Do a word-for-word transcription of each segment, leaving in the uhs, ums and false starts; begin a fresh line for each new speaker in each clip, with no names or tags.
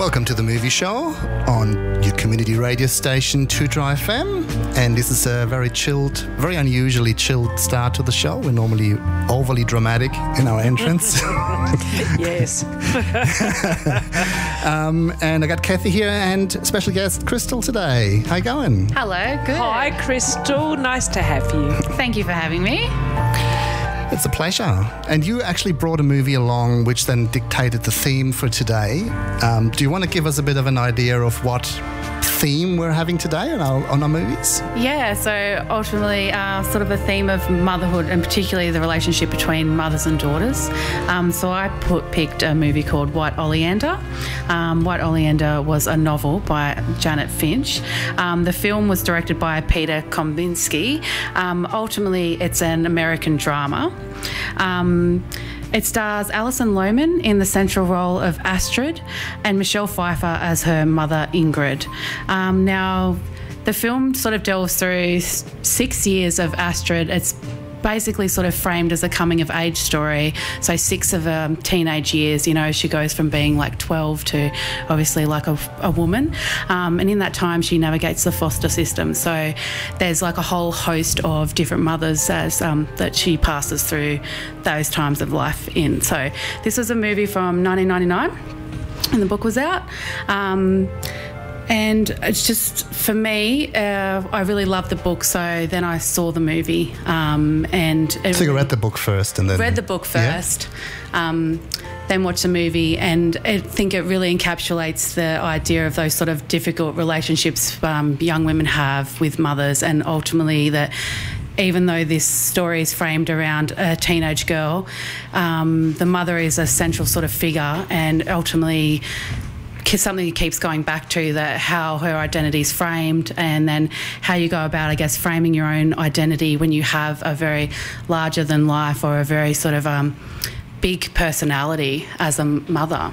Welcome to the movie show on your community radio station two Dry F M, and this is a very chilled, very unusually chilled start to the show. We're normally overly dramatic in our entrance.
Yes.
um, and I got Kathy here and special guest Crystal today. How you going?
Hello, good.
Hi, Crystal. Nice to have you.
Thank you for having me.
It's a pleasure. And you actually brought a movie along which then dictated the theme for today. Um, do you want to give us a bit of an idea of what theme we're having today on our, on our movies?
Yeah, so ultimately uh, sort of a theme of motherhood and particularly the relationship between mothers and daughters. Um, so I put, picked a movie called White Oleander. Um, White Oleander was a novel by Janet Finch. Um, the film was directed by Peter Kombinski. Um, ultimately, it's an American drama. Um, It stars Alison Lohman in the central role of Astrid and Michelle Pfeiffer as her mother Ingrid. Um, now, the film sort of delves through six years of Astrid. It's basically sort of framed as a coming-of-age story. So six of her um, teenage years, you know, she goes from being like twelve to obviously like a, a woman. Um, and in that time, she navigates the foster system. So there's like a whole host of different mothers as um, that she passes through those times of life in. So this was a movie from nineteen ninety-nine, and the book was out. Um, And it's just, for me, uh, I really loved the book, so then I saw the movie. Um, and it
So you read the book first and then...
Read the book first, yeah. um, then watched the movie, and I think it really encapsulates the idea of those sort of difficult relationships um, young women have with mothers, and ultimately that even though this story is framed around a teenage girl, um, the mother is a central sort of figure, and ultimately something that keeps going back to that how her identity is framed, and then how you go about, I guess, framing your own identity when you have a very larger than life or a very sort of um, big personality as a mother.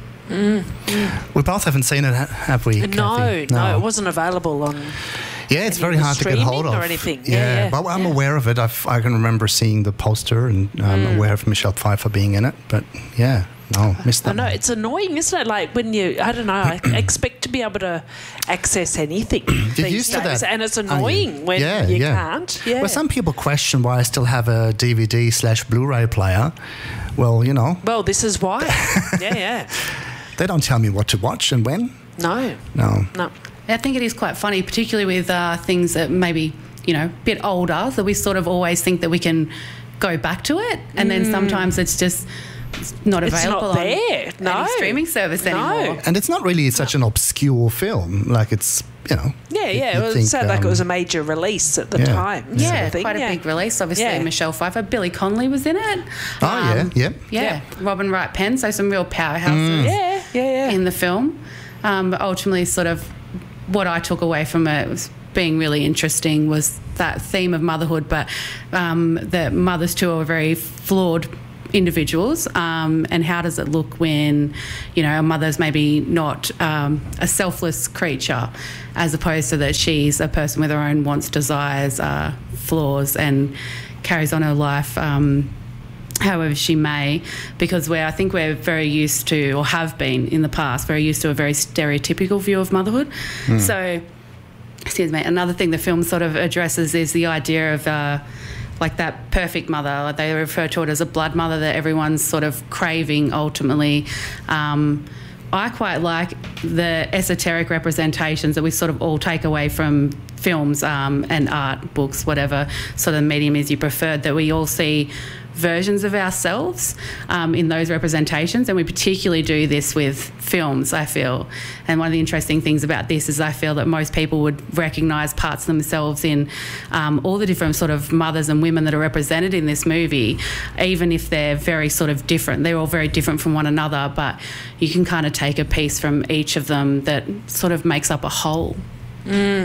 Mm.
We both haven't seen it, have we?
No,
Kathy?
no, no, it wasn't available on.
Yeah, it's very hard to get hold of.
Or anything.
Yeah,
yeah, yeah.
but I'm
yeah.
aware of it. I've, I can remember seeing the poster, and I'm mm. aware of Michelle Pfeiffer being in it. But yeah, no, missed that.
I know, it's annoying, isn't it? Like when you, I don't know, I expect to be able to access anything
You're
these
used
days,
to that,
and it's annoying
you?
when
yeah,
you
yeah.
can't. Yeah.
Well, some people question why I still have a D V D slash Blu-ray player. Well, you know.
Well, this is why. yeah, yeah.
They don't tell me what to watch and when.
No.
No.
No.
I think it is quite funny, particularly with uh, things that maybe, you know, a bit older, that we sort of always think that we can go back to it, and mm. then sometimes it's just not available
it's not there.
on
no.
any streaming service
no.
anymore.
And it's not really such an obscure film. Like, it's, you know.
Yeah, yeah.
You
It
think,
sounded um, like it was a major release at the
yeah.
time.
Yeah,
sort of thing.
quite a
yeah.
big release. Obviously,
yeah.
Michelle Pfeiffer. Billy Connolly was in it.
Oh,
um,
yeah, yeah.
Yeah,
yeah.
Robin Wright Penn, so some real powerhouses
Mm.
Yeah, yeah, yeah.
in the film. Um, but ultimately, sort of what I took away from it was being really interesting was that theme of motherhood, but um, that mothers too are very flawed individuals, um, and how does it look when, you know, a mother's maybe not um, a selfless creature, as opposed to that she's a person with her own wants, desires, uh, flaws, and carries on her life um, however she may, because we're, I think we're very used to, or have been in the past, very used to a very stereotypical view of motherhood. Mm. So, excuse me, another thing the film sort of addresses is the idea of uh, like that perfect mother. Like they refer to it as a blood mother that everyone's sort of craving ultimately. Um, I quite like the esoteric representations that we sort of all take away from films um, and art, books, whatever sort of medium is you preferred, that we all see versions of ourselves um, in those representations, and we particularly do this with films, I feel. And one of the interesting things about this is I feel that most people would recognise parts of themselves in um, all the different sort of mothers and women that are represented in this movie, even if they're very sort of different. They're all very different from one another, but you can kind of take a piece from each of them that sort of makes up a whole.
Mm.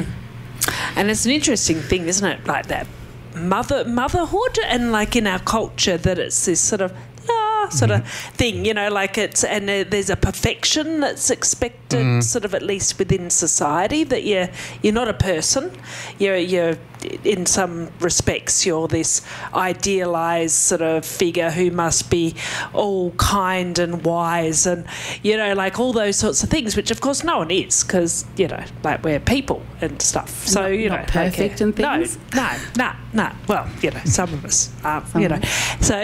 And it's an interesting thing, isn't it, like that mother motherhood, and like in our culture that it's this sort of, ah, sort of thing, you know, like it's, and uh, there's a perfection that's expected mm. sort of at least within society, that you're, you're not a person, you're, you're in some respects you're this idealised sort of figure who must be all kind and wise and, you know, like all those sorts of things, which of course no one is, because, you know, like we're people and stuff. So,
not,
you
not
know.
perfect
like, uh,
and things?
No, no, no, no. Well, you know, some of us are, some you know. So,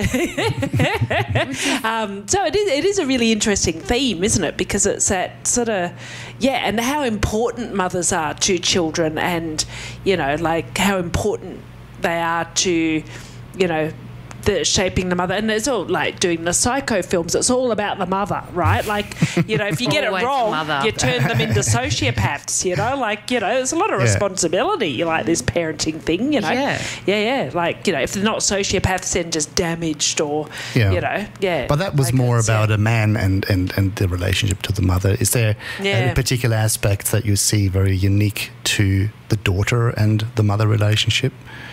um, so it is, it is a really interesting theme, isn't it? Because it's that sort of, yeah, and how important mothers are to children, and, you know, like how important they are to, you know, the shaping the mother. And it's all like doing the Psycho films, it's all about the mother, right? Like, you know, if you get it wrong, you turn them into sociopaths, you know, like, you know, there's a lot of yeah. responsibility, like this parenting thing, you know.
Yeah.
Yeah, yeah. Like, you know, if they're not sociopaths, then just damaged or, yeah. you know, yeah.
But that was like more about yeah. a man and, and, and the relationship to the mother. Is there yeah. any particular aspects that you see very unique to the daughter and the mother relationship?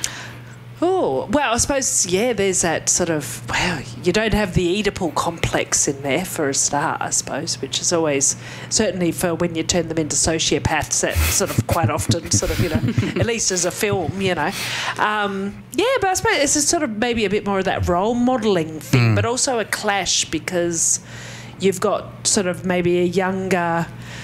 Oh, well, I suppose, yeah, there's that sort of, well, you don't have the Oedipal complex in there for a start, I suppose, which is always, certainly for when you turn them into sociopaths, that sort of quite often sort of, you know, at least as a film, you know. Um, yeah, but I suppose it's a sort of maybe a bit more of that role modelling thing, mm. but also a clash, because you've got sort of maybe a younger...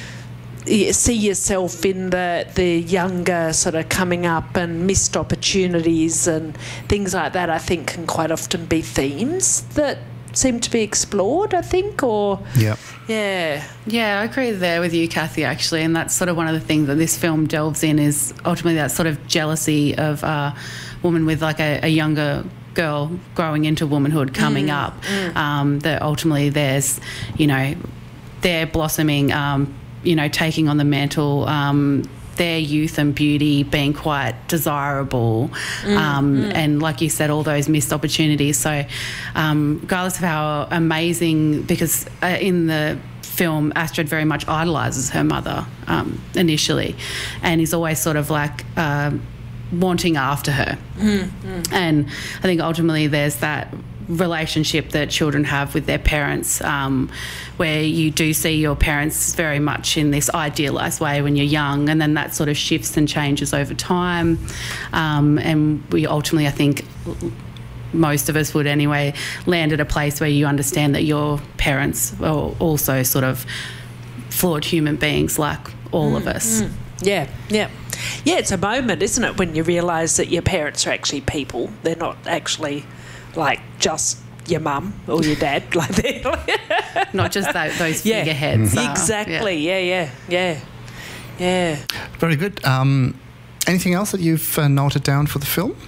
You see yourself in the the younger sort of coming up and missed opportunities and things like that. I think can quite often be themes that seem to be explored, I think, or
yeah
yeah
yeah I agree there with you, Kathy, actually, and that's sort of one of the things that this film delves in, is ultimately that sort of jealousy of a woman with like a, a younger girl growing into womanhood coming mm, up mm. Um, that ultimately there's, you know, they're blossoming, um you know, taking on the mantle, um, their youth and beauty being quite desirable, mm, um, mm. and like you said, all those missed opportunities. So um, regardless of how amazing, because uh, in the film Astrid very much idolises her mother um, initially, and is always sort of like uh, wanting after her. Mm, mm. And I think ultimately there's that relationship that children have with their parents, um, where you do see your parents very much in this idealised way when you're young, and then that sort of shifts and changes over time, um, and we ultimately, I think most of us would anyway, land at a place where you understand that your parents are also sort of flawed human beings like all mm, of us.
Mm. Yeah, yeah. Yeah, it's a moment, isn't it, when you realise that your parents are actually people. They're not actually like just your mum or your dad, like they're
not just that, those
yeah.
figureheads.
Mm-hmm. Exactly. Yeah. yeah, yeah, yeah, yeah.
Very good. Um, anything else that you've uh, noted down for the film?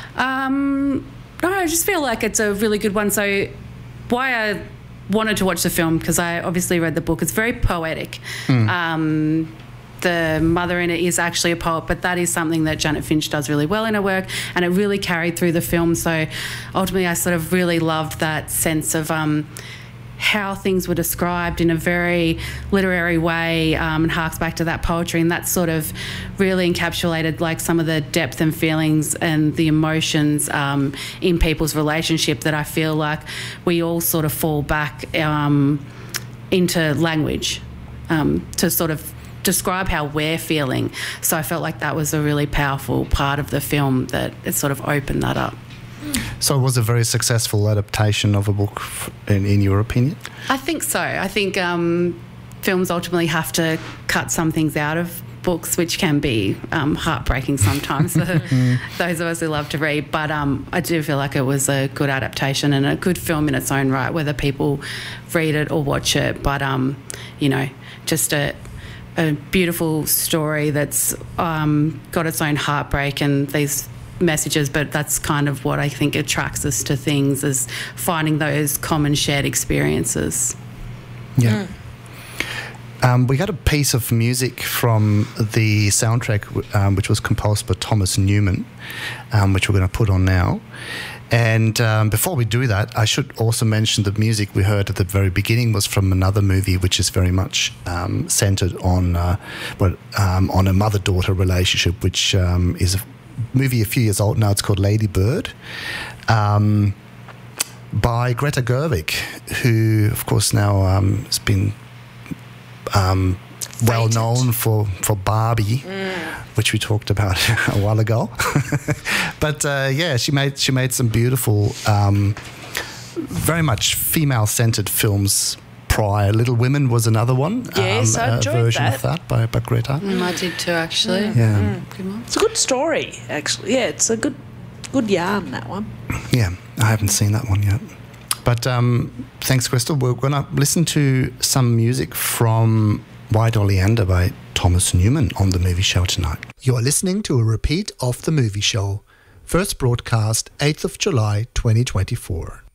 Um, no, I just feel like it's a really good one. So, why I wanted to watch the film, because I obviously read the book. It's very poetic. Mm. Um, the mother in it is actually a poet, but that is something that Janet Finch does really well in her work, and it really carried through the film. So ultimately I sort of really loved that sense of um, how things were described in a very literary way, um, and harks back to that poetry, and that sort of really encapsulated like some of the depth and feelings and the emotions um, in people's relationship that I feel like we all sort of fall back um, into language um, to sort of describe how we're feeling. So I felt like that was a really powerful part of the film, that it sort of opened that up.
So it was a very successful adaptation of a book, in, in your opinion?
I think so. I think um, films ultimately have to cut some things out of books, which can be um, heartbreaking sometimes for those of us who love to read. But um, I do feel like it was a good adaptation and a good film in its own right, whether people read it or watch it. But, um, you know, just a... a beautiful story that's um, got its own heartbreak and these messages, but that's kind of what I think attracts us to things, is finding those common shared experiences.
Yeah. Mm. Um, we got a piece of music from the soundtrack, um, which was composed by Thomas Newman, um, which we're going to put on now. And um, before we do that, I should also mention the music we heard at the very beginning was from another movie, which is very much um, centred on uh, well, um, on a mother-daughter relationship, which um, is a movie a few years old now. It's called Lady Bird. Um, by Greta Gerwig, who, of course, now um, has been um, well known for, for Barbie, mm. which we talked about a while ago. But uh, yeah, she made she made some beautiful, um, very much female-centered films prior. Little Women was another one.
Yes,
um,
I enjoyed
a version
that.
of that by, by Greta.
Mm, I did too, actually.
Mm.
Yeah,
mm. It's a good story, actually. Yeah, it's a good good yarn, that one.
Yeah, I haven't seen that one yet. But um, thanks, Crystal. We're going to listen to some music from White Oleander by Thomas Newman on The Movie Show tonight. You are listening to a repeat of The Movie Show, first broadcast eighth of July twenty twenty-four.